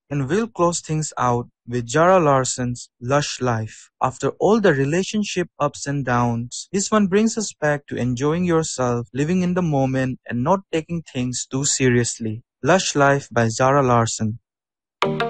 And we'll close things out with Zara Larson's Lush Life. After all the relationship ups and downs, this one brings us back to enjoying yourself, living in the moment, and not taking things too seriously. Lush Life by Zara Larson.